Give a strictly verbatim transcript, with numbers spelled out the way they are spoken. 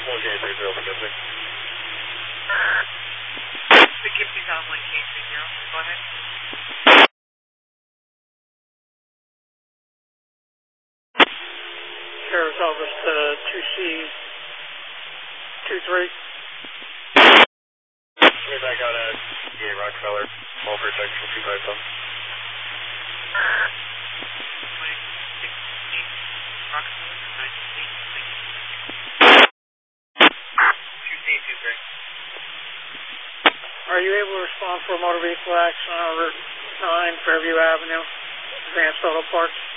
one J three zero Poughkeepsie. Poughkeepsie's on one K three zero. Go ahead. Service Elvis to two C two three. Way back out at D A Rockefeller. Small protection two five seven. twenty-six eight Rockefeller nine eight. two C two three. Are you able to respond for a motor vehicle accident on Route nine, Fairview Avenue, Advanced Auto Parts?